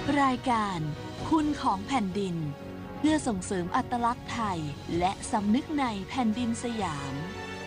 รายการคุณของแผ่นดินเพื่อส่งเสริมอัตลักษณ์ไทยและสำนึกในแผ่นดินสยาม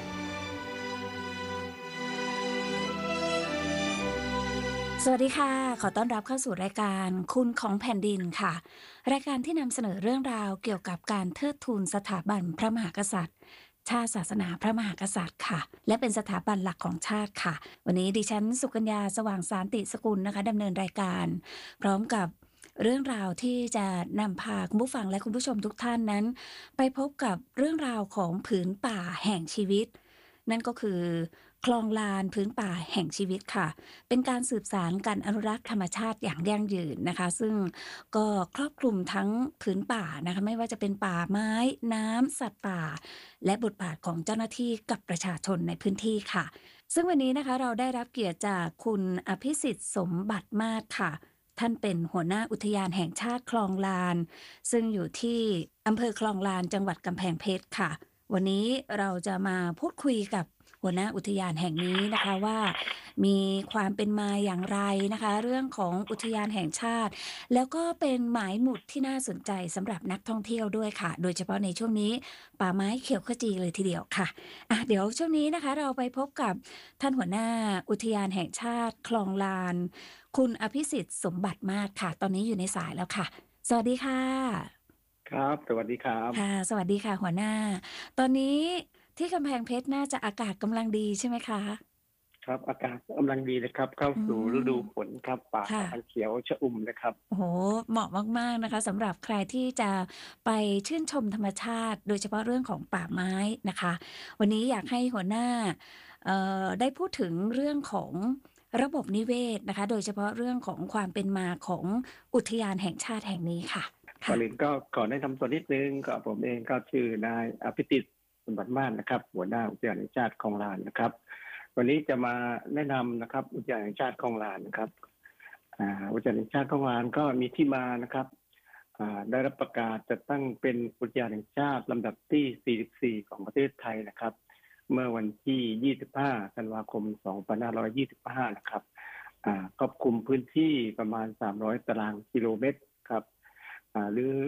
สวัสดีค่ะขอต้อนรับเข้าสู่รายการคุณของแผ่นดินค่ะรายการที่นำเสนอเรื่องราวเกี่ยวกับการเทิดทูนสถาบันพระมหากษัตริย์ชาติศาสนาพระมหากษัตริย์ค่ะและเป็นสถาบันหลักของชาติค่ะวันนี้ดิฉันสุกัญญาสว่างสานติสกุลนะคะดำเนินรายการพร้อมกับเรื่องราวที่จะนำพาคุณผู้ฟังและคุณผู้ชมทุกท่านนั้นไปพบกับเรื่องราวของผืนป่าแห่งชีวิตนั่นก็คือคลองลานพื้นป่าแห่งชีวิตค่ะเป็นการสืบสานการอนุรักษ์ธรรมชาติอย่างยั่งยืนนะคะซึ่งก็ครอบคลุมทั้งพื้นป่านะคะไม่ว่าจะเป็นป่าไม้น้ำสัตว์ป่าและบทบาทของเจ้าหน้าที่กับประชาชนในพื้นที่ค่ะซึ่งวันนี้นะคะเราได้รับเกียรติจากคุณอภิสิทธิ์สมบัติมาศค่ะท่านเป็นหัวหน้าอุทยานแห่งชาติคลองลานซึ่งอยู่ที่อำเภอคลองลานจังหวัดกำแพงเพชรค่ะวันนี้เราจะมาพูดคุยกับหัวหน้าอุทยานแห่งนี้นะคะว่ามีความเป็นมาอย่างไรนะคะเรื่องของอุทยานแห่งชาติแล้วก็เป็นหมายหมุดที่น่าสนใจสำหรับนักท่องเที่ยวด้วยค่ะโดยเฉพาะในช่วงนี้ป่าไม้เขียวขจีเลยทีเดียวค่ะเดี๋ยวช่วงนี้นะคะเราไปพบกับท่านหัวหน้าอุทยานแห่งชาติคลองลานคุณอภิสิทธิ์สมบัติมาศค่ะตอนนี้อยู่ในสายแล้วค่ะสวัสดีค่ะครับสวัสดีครับค่ะสวัสดีค่ะหัวหน้าตอนนี้ที่กำแพงเพชรน่าจะอากาศกำลังดีใช่ไหมคะครับอากาศกำลังดีเลยครับเข้าอืสู่ฤดูมฝนครับป่าค่ะกำลังเขียวชอุ่มเลยครับโอ้โฮเหมาะมากๆนะคะสำหรับใครที่จะไปชื่นชมธรรมชาติโดยเฉพาะเรื่องของป่าไม้นะคะวันนี้อยากให้หัวหน้าได้พูดถึงเรื่องของระบบนิเวศนะคะโดยเฉพาะเรื่องของความเป็นมาของอุทยานแห่งชาติแห่งนี้ค่ะค่ะก่อนอื่นก็ขอแนะนำตัวนิดนึงก็ผมเองก็ชื่อนายอภิติษฐ์สมบัติมาศนะครับหัวหน้าอุทยานแห่งชาติคลองลานนะครับวันนี้จะมาแนะนำนะครับอุทยานแห่งชาติคลองลานนะครับอุทยานแห่งชาติคลองลานก็มีที่มานะครับได้รับประกาศจะตั้งเป็นอุทยานแห่งชาติลำดับที่44ของประเทศไทยนะครับเมื่อวันที่25ธันวาคม2525นะครับครอบคลุมพื้นที่ประมาณ300ตารางกิโลเมตรครับหรือ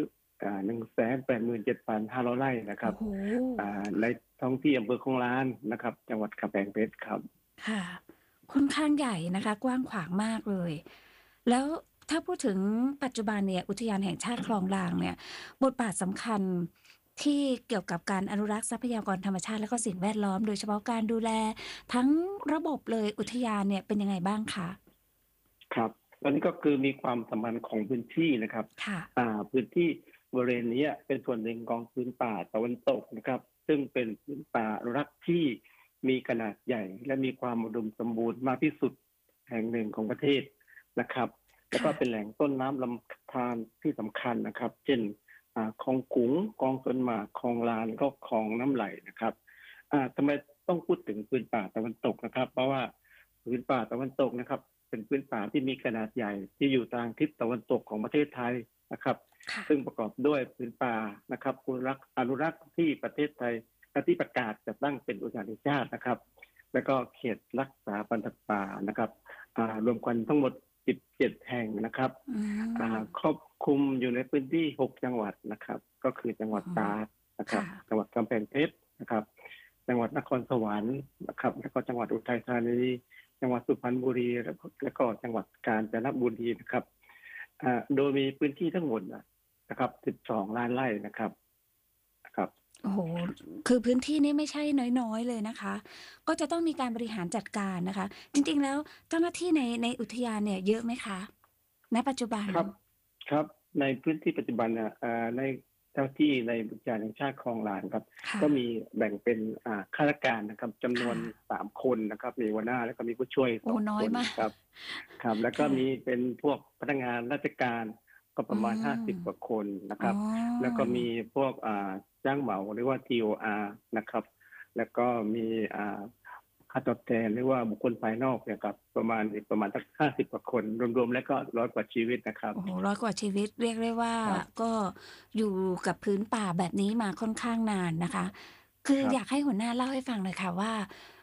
187,500 ไร่นะครับโอ้โฮในท้องที่อำเภอคลองลานนะครับจังหวัดกำแพงเพชรครับค่ะค่อนข้างใหญ่นะคะกว้างขวางมากเลยแล้วถ้าพูดถึงปัจจุบันเนี่ยอุทยานแห่งชาติคลองลานเนี่ยบทบาทสำคัญที่เกี่ยวกับการอนุรักษ์ทรัพยากรธรรมชาติและก็สิ่งแวดล้อมโดยเฉพาะการดูแลทั้งระบบเลยอุทยานเนี่ยเป็นยังไงบ้างคะครับตอนนี้ก็คือมีความสำคัญของพื้นที่นะครับค่ะพื้นที่บริเวณนี้เป็นส่วนหนึ่งของพื้นป่าตะวันตกนะครับซึ่งเป็นพื้นป่าอนุรักษ์ที่มีขนาดใหญ่และมีความอุดมสมบูรณ์มากที่สุดแห่งหนึ่งของประเทศนะครับแล้วก็ค่ะเป็นแหล่งต้นน้ำลำธารที่สำคัญนะครับเช่นคลองกุ๋งคลองสวนหมากคลองลานก็คลองน้ำไหลนะครับทำไมต้องพูดถึงพื้นป่าตะวันตกนะครับเพราะว่าพื้นป่าตะวันตกนะครับเป็นพื้นป่าที่มีขนาดใหญ่ที่อยู่ทางทิศตะวันตกของประเทศไทยนะครับค่ะซึ่งประกอบด้วยพื้นป่านะครับอนุรักษ์ที่ประเทศไทยที่ประกาศจะตั้งเป็นอุทยานแห่งชาตินะครับแล้วก็เขตรักษาพันธุ์ป่านะครับรวมกันทั้งหมด17แห่งนะครับอืมครอบคลุมอยู่ในพื้นที่6จังหวัดนะครับก็คือจังหวัดอ๋อตากนะครับค่ะจังหวัดกำแพงเพชรนะครับจังหวัดนครสวรรค์นะครับแล้วก็จังหวัดอุทัยธานีจังหวัดสุพรรณบุรีแล้วก็จังหวัดกาญจนบุรีนะครับโดยมีพื้นที่ทั้งหมดนะครับ12ล้านไร่นะครับนะครับโอ้โฮคือพื้นที่นี่ไม่ใช่น้อยๆเลยนะคะก็จะต้องมีการบริหารจัดการนะคะจริงๆแล้วเจ้าหน้าที่ในอุทยานเนี่ยเยอะไหมคะณปัจจุบันครับครับในพื้นที่ปัจจุบันในเจ้าที่ในอุทยานแห่งชาติคลองลานครับค่ะก็มีแบ่งเป็นข้าราชการนะครับจำนวนค่ะ 3คนนะครับมีหัวหน้าแล้วก็มีผู้ช่วยโอ้ 2คนน้อยมากครับครับแล้วก็มีค่ะเป็นพวกพนักงานราชการก็ปอืระมาณม 50กว่าคนนะคอ๋อรับแล้วก็มีพวกจ้างเหมาหรือว่า TOR นะครับแล้วก็มีค่าตอบแทนหรือว่าบุคคลภายนอกเนี่ยครับประมาณสัก50กว่าคนรวมๆแล้วก็100กว่าชีวิตนะครับโอ้โฮ100กว่าชีวิตเรียกได้ว่าครับก็อยู่กับพื้นป่าแบบนี้มาค่อนข้างนานนะคะคือครับอยากให้หัวหน้าเล่าให้ฟังหน่อยค่ะว่า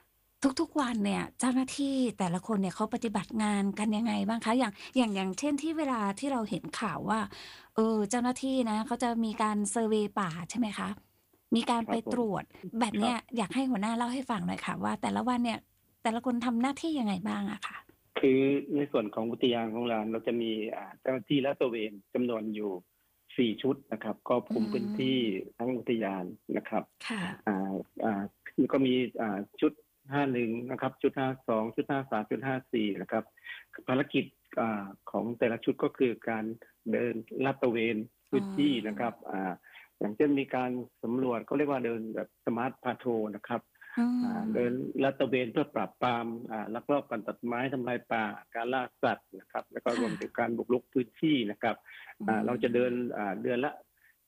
ทุกๆวันเนี่ยเจ้าหน้าที่แต่ละคนเนี่ยเขาปฏิบัติงานกันยังไงบ้างคะอย่างเช่นที่เวลาที่เราเห็นข่าวว่าเจ้าหน้าที่นะเขาจะมีการเซอร์เวย์ป่าใช่ไหมคะมีการไปครับผมตรวจแบบครับเนี้ยอยากให้หัวหน้าเล่าให้ฟังหน่อยค่ะว่าแต่ละวันเนี่ยแต่ละคนทำหน้าที่ยังไงบ้างอะค่ะคือในส่วนของอุทยานของเราจะมีเจ้าหน้าที่ลาดตระเวนจำนวนอยู่4 ชุดนะครับครอบอืคลุมพื้นที่มทั้งอุทยานนะครับค่ะอ่าก็มีชุด51นะครับชุด52ชุด53ชุด54นะครับภารกิจของแต่ละชุดก็คือการเดินลาดตระเวนอ๋พื้นที่นะคอรับอย่างเช่นมีการสำรวจก็เรียกว่าเดินแบบสมาร์ทพาโทรนะครับอืเดินมลาดตระเวนเพื่อปราบปรามลักลอบการตัดไม้ทำลายป่าการล่าสัตว์นะครับแล้วก็รวค่ะมถึงการบุกรุกพื้นที่นะครับอืเราจะเดินมเดือนละ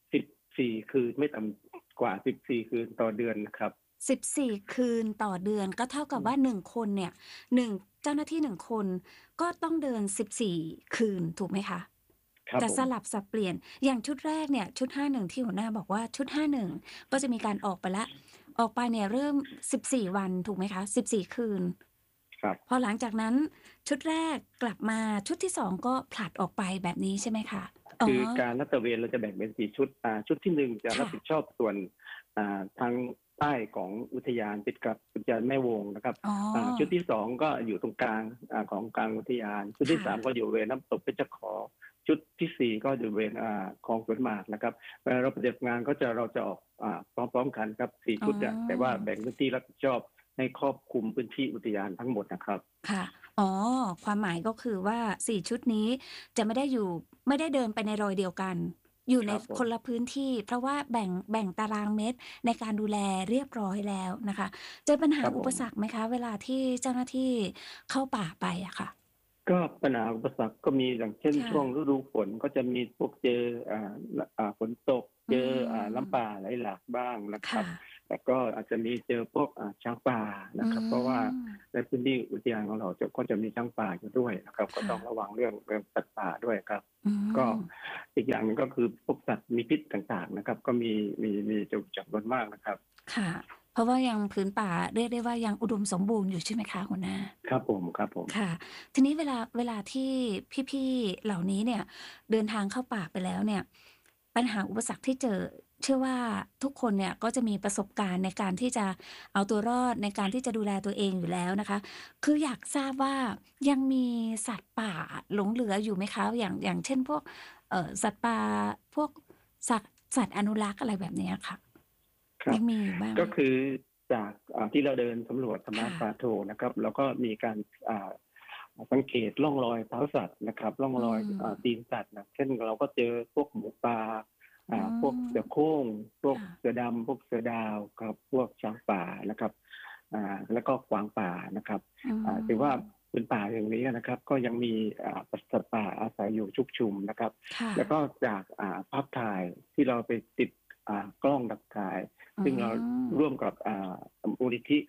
14คืนไม่ต่ำกว่า14คืนต่อเดือนนะครับ 14คืนต่อเดือนก็เท่ากับว่า1คนเนี่ย1เจ้าหน้าที่1คนก็ต้องเดิน14คืนถูกไหมคะจะครับผมสลับสับเปลี่ยนอย่างชุดแรกเนี่ยชุด51ที่หัวหน้าบอกว่าชุด51ก็จะมีการออกไปแล้วออกไปเนี่ยเริ่ม14วันถูกไหมคะ14คืนครับพอหลังจากนั้นชุดแรกกลับมาชุดที่2ก็ผลัดออกไปแบบนี้ใช่ไหมคะอ๋อคือการลาดตระเวนเราจะแบ่งเป็น4 ชุดชุดที่1จะรับค่ะผิดชอบส่วนทางใต้ของอุทยานติดกับอุทยานแม่วงนะครับอ๋อชุดที่2ก็อยู่ตรงกลางของกลางอุทยานชุดที่3ก็ค่ะอยู่บริเวณน้ำตกเพชรขอชุดที่4ก็อยู่บริเวณคลองสวนหมากนะครับเวลาเราปฏิบัติงานเราจะออกพร้อมๆกันครับ4 อ๋ชุดเนี่ยแต่ว่าอแบ่งพื้นที่รับผิดชอบให้ครอบคลุมพื้นที่อุทยานทั้งหมดนะครับค่ะอ๋อความหมายก็คือว่า4ชุดนี้จะไม่ได้เดินไปในรอยเดียวกัน อยู่ในครับผมคนละพื้นที่ เพราะว่าแบ่งตารางเมตรในการดูแลเรียบร้อยแล้วนะคะ เจอปัญคหารับผมอุปสรรคไหมคะเวลาที่เจ้าหน้าที่เข้าป่าไปอะค่ะก็ปัญหาอุปสรรคก็มีอย่างเช่นค่ะช่วงฤดูฝนก็จะมีพวกเจอฝนตกอืเจอน้ำป่ามไหลหลากบ้างนะครัค่ะบแต่ก็อาจจะมีเจอพวกช้างป่าอืนะครับเพราะว่ามในพื้นที่อุทยานของเราก็จะมีช้างป่าอยู่ด้วยนะครับก็ค่ะต้องระวังเรื่องสัตว์ป่าด้วยครับอืก็มอีกอย่างหนึ่งก็คือพวกสัตว์มีพิษต่างๆนะครับก็มีจำนวนมากนะครับค่ะเพราะว่ายังพื้นป่าเรียกได้ว่ายังอุดมสมบูรณ์อยู่ใช่ไหมคะหัวหน้าครับผมค่ะทีนี้เวลาที่พี่ๆเหล่านี้เนี่ยเดินทางเข้าป่าไปแล้วเนี่ยปัญหาอุปสรรคที่เจอเชื่อว่าทุกคนเนี่ยก็จะมีประสบการณ์ในการที่จะเอาตัวรอดในการที่จะดูแลตัวเองอยู่แล้วนะคะคืออยากทราบว่ายังมีสัตว์ป่าหลงเหลืออยู่ไหมคะอย่างเช่นพวกสัตว์ป่าพวกสัตว์อนุรักษ์อะไรแบบเนี้ยค่ะครับยังมีอยู่บ้างไหมก็คือจากที่เราเดินสำรวจสมาร์ทค่ะปาโทนะครับแล้วก็มีการสังเกตร่องรอยเท้าสัตว์นะครับร่องอืรอยมตีนสัตว์นะเช่นเราก็เจอพวกหมูป่าอืพวกมเสือโคร่งพวกค่ะเสือดำพวกเสือดาวครับพวกช้างป่านะครับแล้วก็กวางป่านะครับอืถือว่ามเป็นป่าอย่างนี้นะครับก็ยังมีสัตว์ป่าอาศัยอยู่ชุกชุมนะครับค่ะแล้วก็จากภาพถ่ายที่เราไปติดกล้องดักถ่ายอืซึ่งเรามร่วมกับมูลนิธิ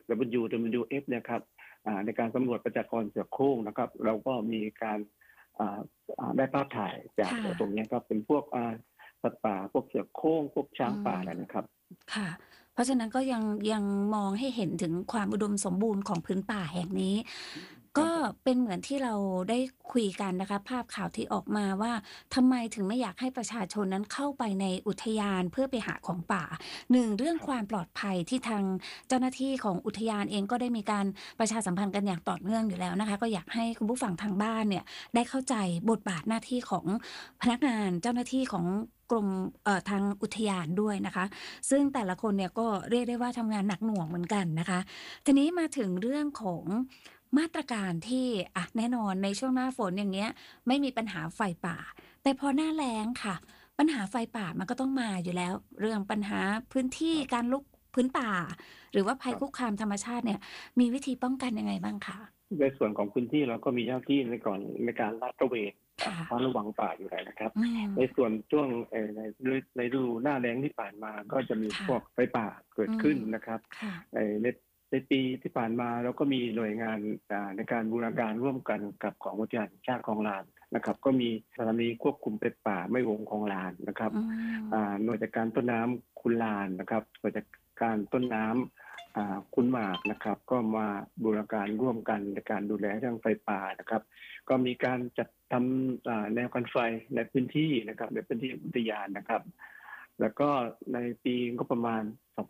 WWF เนี่ยครับในการสำรวจประชากรเสือโคร่งนะครับ เราก็มีการอ่าได้ภาพถ่ายจากค่ะตรงนี้ครับเป็นพวกสัตว์ป่าพวกเสือโคร่งพวกช้างอืป่ามอะไรนะครับค่ะเพราะฉะนั้นก็ยังมองให้เห็นถึงความอุดมสมบูรณ์ของพื้นป่าแห่งนี้ก็ครับผมเป็นเหมือนที่เราได้คุยกันนะคะภาพข่าวที่ออกมาว่าทำไมถึงไม่อยากให้ประชาชนนั้นเข้าไปในอุทยานเพื่อไปหาของป่า1เรื่องครับความปลอดภัยที่ทางเจ้าหน้าที่ของอุทยานเองก็ได้มีการประชาสัมพันธ์กันอย่างต่อเนื่องอยู่แล้วนะคะก็อยากให้คุณผู้ฟังทางบ้านเนี่ยได้เข้าใจบทบาทหน้าที่ของพนักงานเจ้าหน้าที่ของกรมทางอุทยานด้วยนะคะ ซึ่งแต่ละคนเนี่ยก็เรียกได้ว่าทำงานหนักหน่วงเหมือนกันนะคะ ทีนี้มาถึงเรื่องของมาตรการที่แน่นอนในช่วงหน้าฝนอย่างเงี้ยไม่มีปัญหาไฟป่า แต่พอหน้าแล้งค่ะ ปัญหาไฟป่ามันก็ต้องมาอยู่แล้ว เรื่องปัญหาพื้นที่การลุกพื้นป่า หรือว่าภัครับยคุกคามธรรมชาติเนี่ยมีวิธีป้องกันยังไงบ้างคะในส่วนของพื้นที่เราก็มีเจ้าหน้าที่ในการลาดตระเวนค่ะเฝ้าระวังป่าอยู่แล้วนะครับอืมในส่วนช่วงในฤดูหน้าแล้งที่ผ่านมาก็จะมีพค่ะวกไฟป่าเกิดอืมขึ้นนะครับค่ะในปีที่ผ่านมาเราก็มีหน่วยงานในการบูรณาการร่วมกันกับของอุทยานแห่งชาติคลองลานนะครับก็มีสถานีควบคุมไฟป่าไม่วงคลองลานนะครับอืมหน่วยจัดการต้นน้ำคุณลานนะครับหน่วยจัดการต้นน้คุณหมากนะครับก็มาบูรณาการร่วมกันในการดูแลเรื่องไฟป่านะครับก็มีการจัดทำแนวกันไฟในพื้นที่นะครับในพื้นที่อุทยานนะครับแล้วก็ในปีงบประมาณ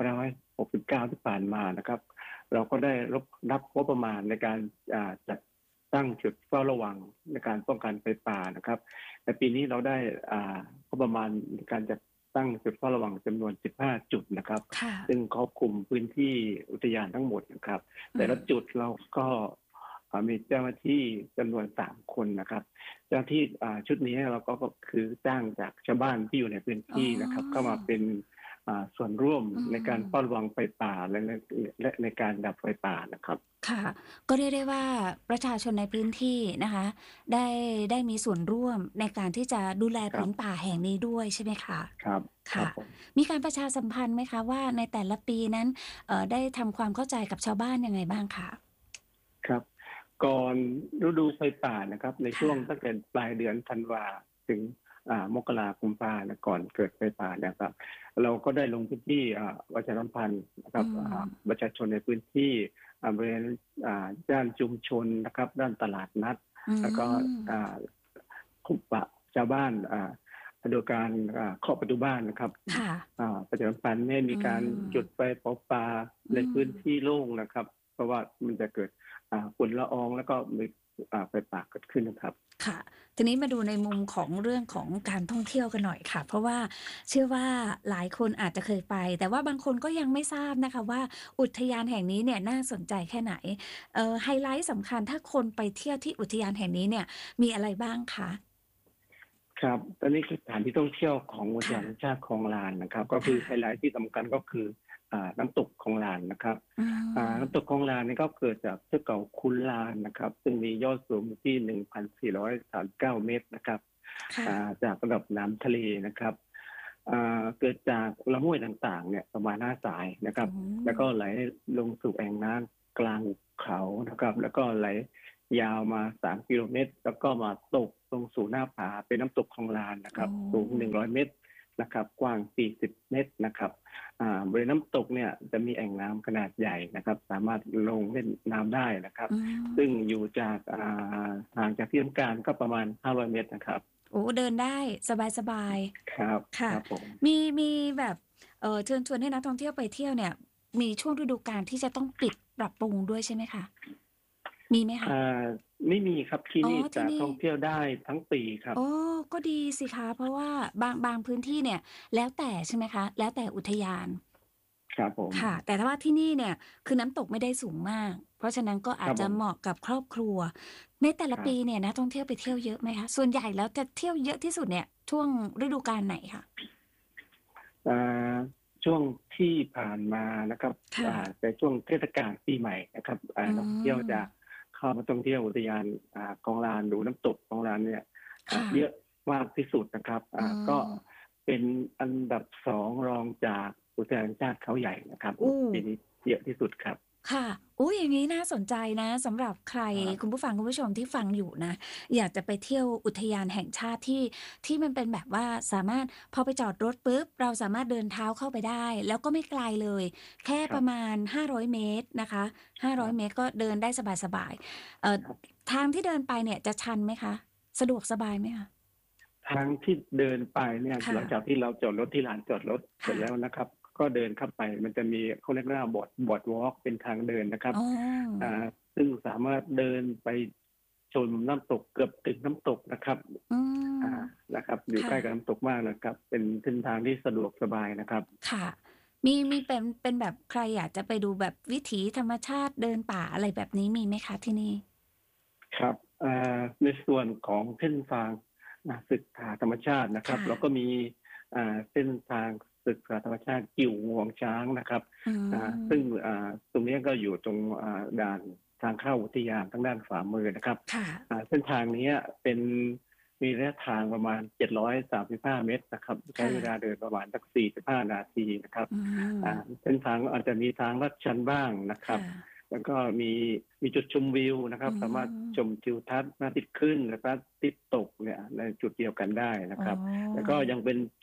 2569ที่ผ่านมานะครับเราก็ได้รับงบประมาณในการจัดตั้งจุดเฝ้าระวังในการป้องกันไฟป่านะครับในปีนี้เราได้งบประมาณในการจัดตั้งจุดเฝ้าระวังจำนวน15จุดนะครับค่ะซึ่งครอบคลุมพื้นที่อุทยานทั้งหมดนะครับแต่ละจุดเราก็มีเจ้าหน้าที่จำนวน3คนนะครับเจ้าหน้าที่ชุดนี้เราก็คือจ้างจากชาวบ้านที่อยู่ในพื้นที่นะครับเข้ามาเป็นส่วนร่วมในการเฝ้าระวังไฟป่าและในการดับไฟป่านะครับค่ะก็เรียกได้ว่าประชาชนในพื้นที่นะคะได้มีส่วนร่วมในการที่จะดูแลครับผืนป่าแห่งนี้ด้วยใช่ไหมคะครับครับค่ะผมมีการประชาสัมพันธ์ไหมคะว่าในแต่ละปีนั้นได้ทำความเข้าใจกับชาวบ้านยังไงบ้างคะครับก่อนฤดูไฟป่านะครับในช่วค่ะงตั้งแต่ปลายเดือนธันวาถึงมกรากุมภานะก่อนเกิดไฟป่าเนะครับเราก็ได้ลงพื้นที่ประชาสัมพันธ์นะคอืรับมประชาชนในพื้นที่บริเวณด้านชุมชนนะครับด้านตลาดนัดอืแล้วก็มอ่าคุปะชาวบ้านโดยการเคาะประตูบ้านนะครับค่ะประชาสัมพันธ์ให้มีอืการจุดมไฟเผาป่าอืในพื้นมที่โล่งนะครับ เพราะว่ามันจะเกิดฝุ่นละอองแล้วก็มีไฟป่าเกิดขึ้นนะครับค่ะทีนี้มาดูในมุมของเรื่องของการท่องเที่ยวกันหน่อยค่ะเพราะว่าเชื่อว่าหลายคนอาจจะเคยไปแต่ว่าบางคนก็ยังไม่ทราบนะคะว่าอุทยานแห่งนี้เนี่ยน่าสนใจแค่ไหนไฮไลท์สำคัญถ้าคนไปเที่ยวที่อุทยานแห่งนี้เนี่ยมีอะไรบ้างคะครับตอนนี้คือสถานที่ท่องเที่ยวของอุทค่ะยานแห่งชาติคลองลานนะครับก็คือค่ะไฮไลท์ที่สำคัญก็คือน้ำตกคลองลานนะครับอืมน้ำตกคลองลานนี่ก็เกิดจากเทือกเขาคุนลานนะครับซึ่งมียอดสูงที่1,439เมตรนะครับค่ะจากระดับน้ำทะเลนะครับเกิดจากลำห้วยต่างๆเนี่ยประมาณ5สายนะครับโอ้แล้วก็ไหลลงสู่แอ่งน้ำกลางเขานะครับแล้วก็ไหลยาวมา3กิโลเมตรแล้วก็มาตกลงสู่หน้าผาเป็นน้ำตกคลองลานนะคโอ้รับสูง100เมตรนะครับกว้าง40เมตรนะครับบริเวณน้ำตกเนี่ยจะมีแอ่งน้ำขนาดใหญ่นะครับสามารถลงเล่นน้ำได้นะครับอืมซึ่งอยู่จากห่างจากที่ทำการก็ประมาณ500เมตรนะครับโอ้เดินได้สบายครับๆค่ะครับผมมีแบบเชิญชวนให้นักท่องเที่ยวไปเที่ยวเนี่ยมีช่วงฤดูกาลที่จะต้องปิดปรับปรุงด้วยใช่ไหมคะมีไหมคะอ่าไม่มีครับที่อ๋อนี่จะที่นี่ท่องเที่ยวได้ทั้งปีครับอ๋อก็ดีสิคะเพราะว่าบางพื้นที่เนี่ยแล้วแต่ใช่ไหมคะแล้วแต่อุทยานครับผมค่ะแต่ถ้าว่าที่นี่เนี่ยคือน้ำตกไม่ได้สูงมากเพราะฉะนั้นก็คอาจรับผมจะเหมาะกับครอบครัวในแต่ละปีครับเนี่ยนักท่องเที่ยวไปเที่ยวเยอะไหมคะส่วนใหญ่แล้วจะเที่ยวเยอะที่สุดเนี่ยช่วงฤดูกาลไหนคะอ่าช่วงที่ผ่านมานะครับค่ะในช่วงเทศกาลปีใหม่นะครับอืนักท่องเที่ยวมจะเข้ามาท่องเที่ยวอุทยานคลองลานดูน้ำตกคลองลานเนี่ยค่ะเยอะมากที่สุดนะครับอืก็มเป็นอันดับ2รองจากอุทยานแห่งชาติเขาใหญ่นะครับอู้ปีนี้เยอะที่สุดครับค่ะอุ๊ยอย่างงี้น่าสนใจนะสำหรับใครคุณครับผู้ฟังคุณผู้ชมที่ฟังอยู่นะอยากจะไปเที่ยวอุทยานแห่งชาติที่มันเป็นแบบว่าสามารถพอไปจอดรถปุ๊บเราสามารถเดินเท้าเข้าไปได้แล้วก็ไม่ไกลเลยแค่ครับประมาณ500เมตรนะคะ500เมครับตรก็เดินได้สบายๆครับทางที่เดินไปเนี่ยจะชันไหมคะสะดวกสบายไหมคะทางที่เดินไปเนี่ยหค่ะลังจากที่เราจอดรถที่ลานจอดรถเสร็จค่ะแล้วนะครับก็เดินเข้าไปมันจะมีเขาเรียกว่าบอร์ดวอล์กเป็นทางเดินนะครับอ๋อซึ่งสามารถเดินไปชมน้ำตกเกือบถึงน้ำตกนะครับอืมอ่านะครับอยู่ใกค่ะล้กับน้ำตกมากนะครับเป็นเส้นทางที่สะดวกสบายนะครับค่ะมีเป็นแบบใครอยากจะไปดูแบบวิถีธรรมชาติเดินป่าอะไรแบบนี้มีไหมคะที่นี่ครับในส่วนของเส้นทางศึกษาธรรมชาตินะครับค่ะเราก็มีเส้นทางศึกษาธรรมชาติกิ่วงวงช้างนะครับอืซึ่งมตรงนี้ก็อยู่ตรงด่านทางเข้าอุทยานทางด้านขวามือนะครับค่ะเส้นทางนี้เป็นมีระยะทางประมาณ735เมตรนะครับใช้ค่ะเวลาเดินประมาณสัก45นาทีนะครับอืมเส้นทางอาจจะมีทางลาดชันบ้างนะครับค่ะแล้วก็มีจุดชมวิวนะครับอืสามารถชมมทิวทัศน์พระอาทิตย์ขึ้นและพระอาทิตย์ตกเนี่ยในจุดเดียวกันได้นะอ๋ครับแล้วก็อยังเป็นจุดช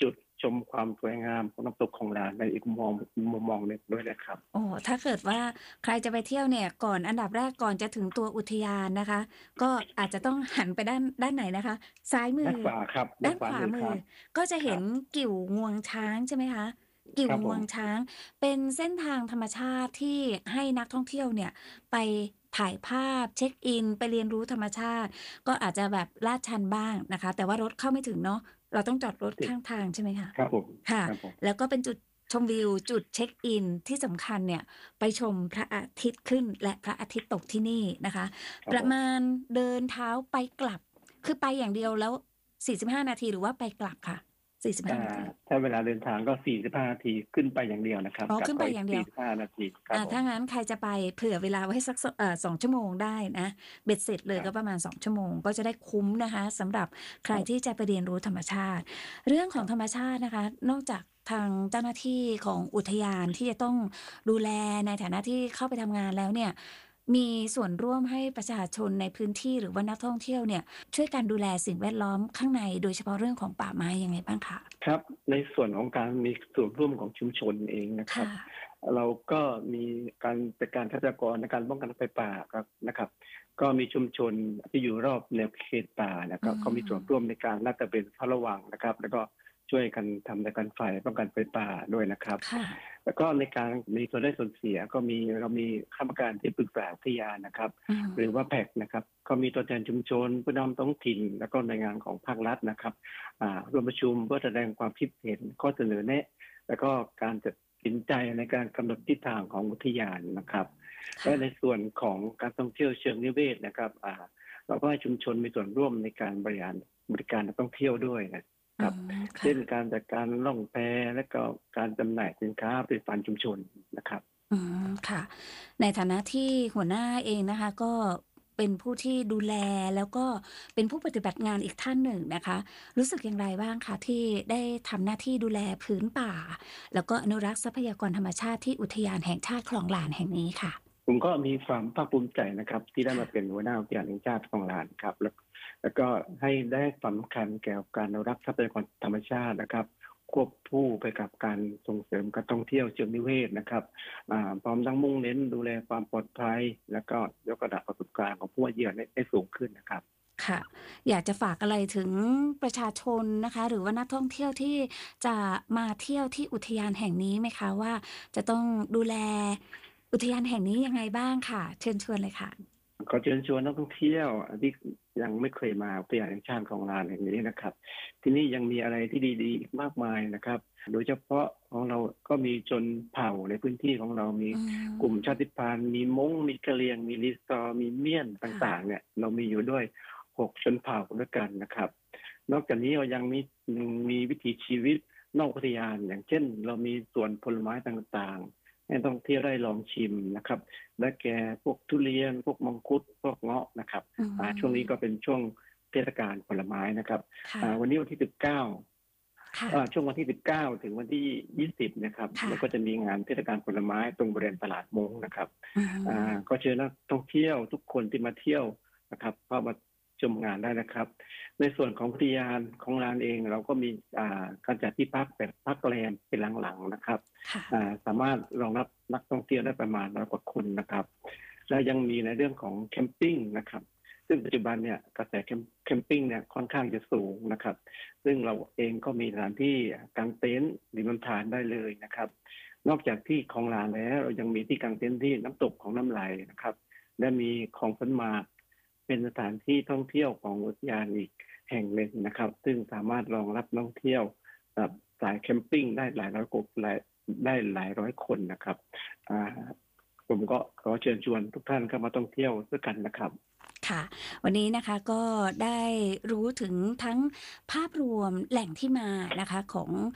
มความสวยงามของน้ำตกของลานในอีกมุมมองหนึ่งด้วยนะครับโอ้ถ้าเกิดว่าใครจะไปเที่ยวเนี่ยก่อนอันดับแรกก่อนจะถึงตัวอุทยานนะคะก็อาจจะต้องหันไปด้านไหนนะคะซ้ายมืด้านอขวาครับด้าด้านขวานขวามือมือครับก็จะเห็นครับกิ่วงวงช้างใช่ไหมคะกิ่ครับผมวงวงช้างเป็นเส้นทางธรรมชาติที่ให้นักท่องเที่ยวเนี่ยไปถ่ายภาพเช็กอินไปเรียนรู้ธรรมชาติก็อาจจะแบบลาดชันบ้างนะคะแต่ว่ารถเข้าไม่ถึงเนาะเราต้องจอดรถติดข้างทางใช่ไหมคะครับผมค่ะครับผมแล้วก็เป็นจุดชมวิวจุดเช็กอินที่สำคัญเนี่ย ไปชมพระอาทิตย์ขึ้นและพระอาทิตย์ตกที่นี่นะคะครับผมประมาณเดินเท้าไปกลับคือไปอย่างเดียวแล้ว45นาทีหรือว่าไปกลับค่ะ45นาทีถ้าเวลาเดินทางก็45นาทีขึ้นไปอย่างเดียวนะครับอ๋อขึ้นกลับก็อีกไปอย่างเดียว 45นาทีครับผมถ้างั้นใครจะไปเผื่อเวลาไว้สัก2ชั่วโมงได้นะเบ็ดเสร็จเลยครับก็ประมาณ2ชั่วโมงก็จะได้คุ้มนะคะสำหรับใคครับรที่จะไปเรียนรู้ธรรมชาติเรื่องครับของธรรมชาตินะคะนอกจากทางเจ้าหน้าที่ของอุทยานที่จะต้องดูแลในฐานะที่เข้าไปทำงานแล้วเนี่ยมีส่วนร่วมให้ประชาชนในพื้นที่หรือว่านักท่องเที่ยวเนี่ยช่วยกันดูแลสิ่งแวดล้อมข้างในโดยเฉพาะเรื่องของป่าไม้ยังไงบ้างคะครับในส่วนของการมีส่วนร่วมของชุมชนเองนะครัค่ะบเราก็มีการเป็นการทรัพยากรในการป้องกันไฟป่าครับนะครับก็มีชุมชนที่อยู่รอบแนวเขตป่านะอืก็เขามีส่วนมร่วมในการลาดตระเวนเฝ้าระวังนะครับแล้วก็ช่วยกันทำในการไฟป้องกันไฟป่าด้วยนะครับค่ะแล้วก็ในการมีส่วนได้ส่วนเสียก็มีเรามีคณะกรรมการที่ปรึกษาอุทยานนะครับอืมหรือว่าแพ็กนะครับก็มีตัวแทนชุมชนผู้นำท้องถิ่นแล้วก็หน่วยงานของภาครัฐนะครับร่วมประชุมเพื่อแสดงความคิดเห็นข้อเสนอแนะแล้วก็การตัดสินใจในการกำหนดทิศทางของอุทยานนะครับและค่ะในส่วนของการท่องเที่ยวเชิงนิเวศนะครับเราก็ให้ชุมชนมีส่วนร่วมในการบริการนักท่องเที่ยวด้วยนะคอืรับมค่ะเช่นการจัดการล่องแพและก็การจำหน่ายสินค้าผลิตภัณฑ์ชุมชนนะครับอืมค่ะในฐานะที่หัวหน้าเองนะคะก็เป็นผู้ที่ดูแลแล้วก็เป็นผู้ปฏิบัติงานอีกท่านหนึ่งนะคะรู้สึกอย่างไรบ้างคะที่ได้ทำหน้าที่ดูแลพื้นป่าแล้วก็อนุรักษ์ทรัพยากรธรรมชาติที่อุทยานแห่งชาติคลองหลานแห่งนี้ค่ะผมก็มีความภาคภูมิใจนะครับที่ได้มาค่ะเป็นหัวหน้าอุทยานแห่งชาติของลานครับแล้วก็ให้ได้สำคัญแก่การอนุรักษ์ทรัพยากรธรรมชาตินะครับควบคู่ไปกับการส่งเสริมการท่องเที่ยวเชิงนิเวศนะครับพร้อมทั้งมุ่งเน้นดูแลความปลอดภัยแล้วก็ยกระดับประสบการณ์ของผู้มาเยือนให้สูงขึ้นนะครับค่ะอยากจะฝากอะไรถึงประชาชนนะคะหรือว่านักท่องเที่ยวที่จะมาเที่ยวที่อุทยานแห่งนี้ไหมคะว่าจะต้องดูแลอุทยานแห่งนี้ยังไงบ้างค่ะเชิญชวนเลยค่ะขอเชิญชวนนักท่องเที่ยวที่ยังไม่เคยมาอุทยานแห่งชาติของลานแห่งนี้นะครับที่นี่ยังมีอะไรที่ดีๆอีกมากมายนะครับโดยเฉพาะของเราก็มีชนเผ่าในพื้นที่ของเรามีอืกลุ่มมชาติพันธุ์มีม้งมีกะเหรี่ยงมีลีซอร์มีเมียนต่างๆค่ะเนี่ยเรามีอยู่ด้วย6ชนเผ่าด้วยกันนะครับนอกจากนี้เรายังมีวิถีชีวิตนอกอุทยานอย่างเช่นเรามีสวนผลไม้ต่างๆให้นักท่องเที่ยวได้ลองชิมนะครับ และแก่พวกทุเรียนพวกมังคุดพวกเงาะนะครับอืช่วงนี้ก็มเป็นช่วงเทศกาลผลไม้นะครับค่ะวันนี้วันที่19 ค่ะช่วงวันที่19ถึงวันที่20นะครับค่ะแล้วก็จะมีงานเทศกาลผลไม้ตรงบริเวณตลาดมงนะครับอืก็มเชิญนักท่องเที่ยวทุกคนที่มาเที่ยวนะครับเข้ามาชมงานได้นะครับในส่วนของอุทยานของลานเองเราก็มีการจัดที่พักแบบพักแรมเป็นหลังๆนะครับค่ะสามารถรองรับนักท่องเที่ยวได้ประมาณ100 กว่าคนนะครับและยังมีในเรื่องของแคมปิ้งนะครับซึ่งปัจจุบันเนี่ยกระแสแคมปิ้งเนี่ยค่อนข้างจะสูงนะครับซึ่งเราเองก็มีสถานที่กางเต็นท์ริมลำธารได้เลยนะครับนอกจากที่คลองลานแล้วเรายังมีที่กางเต็นท์ที่น้ำตกของน้ำไหลนะครับและมีคลองสันหมากเป็นสถานที่ท่องเที่ยวของอุทยานอีกแห่งหนึ่งนะครับซึ่งสามารถรองรับนักท่องเที่ยวสายแคมปิ้งได้หลายร้อยกว่าได้หลายร้อยคนนะครับผมก็ขอเชิญชวนทุกท่านเข้ามาท่องเที่ยวด้วยกันนะครับค่ะวันนี้นะคะก็ได้รู้ถึงทั้งภาพรวมแหล่งที่มานะคะของ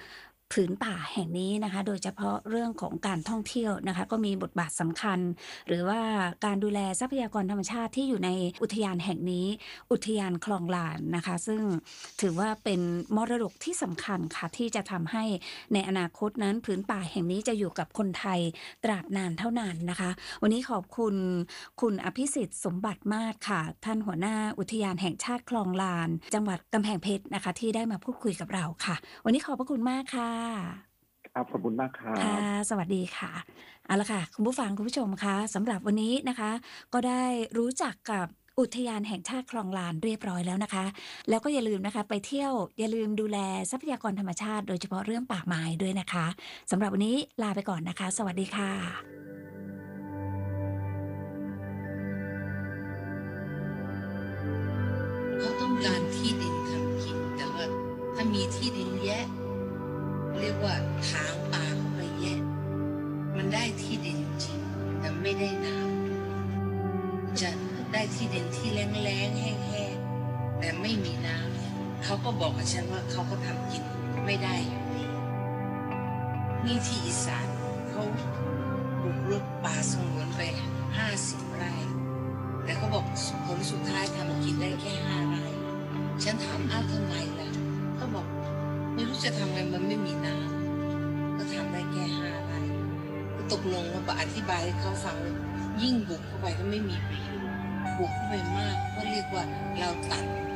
ผืนป่าแห่งนี้นะคะ โดยเฉพาะเรื่องของการท่องเที่ยวนะคะ ก็มีบทบาทสำคัญ หรือว่าการดูแลทรัพยากรธรรมชาติที่อยู่ในอุทยานแห่งนี้ อุทยานคลองลานนะคะ ซึ่งถือว่าเป็นมรดกที่สำคัญค่ะ ที่จะทำให้ในอนาคตนั้นผืนป่าแห่งนี้จะอยู่กับคนไทยตราบนานเท่านานนะคะ วันนี้ขอบคุณคุณอภิสิทธิ์สมบัติมาศค่ะ ท่านหัวหน้าอุทยานแห่งชาติคลองลาน จังหวัดกำแพงเพชรนะคะ ที่ได้มาพูดคุยกับเราค่ะ วันนี้ขอบพระคุณมากค่ะครับขอบคุณมากครัค่ะบสวัสดีค่ะ เอาละค่ะ คุณผู้ฟังคุณผู้ชมคะสำหรับวันนี้นะคะ ก็ได้รู้จักกับอุทยานแห่งชาติคลองลานเรียบร้อยแล้วนะคะ แล้วก็อย่าลืมนะคะไปเที่ยวอย่าลืมดูแลทรัพยากรธรรมชาติโดยเฉพาะเรื่องป่าไม้ด้วยนะคะสำหรับวันนี้ลาไปก่อนนะคะ สวัสดีค่ะเขาต้องการที่ดินทำกินแต่ว่าถ้ามีที่ดินแยะ เรียกว่าถางป่าเข้าไปแยะ มันได้ที่ดินจริงแต่ไม่ได้น้ำจะได้ที่ดินที่แล้งๆแห้งๆแต่ไม่มีน้ำเขาก็บอกกับฉันว่าเขาก็ทำกินไม่ได้อยู่ดีนี่ที่อีสานเขาบุกรุกป่าสงวนไป50 ไร่แต่เขาบอกผลสุดท้ายทำกินได้แค่5 ไร่ฉันถามอ้าวทำไมล่ะเขาบอกไม่รู้จะทำไงมันไม่มีน้ำก็ทำได้แค่5 ไร่ก็ตกลงว่าอธิบายให้เขาฟังยิ่งบุกเข้าไปก็ไม่มีประโยชน์บุกเข้าไปมากก็เรียกว่าเราตัด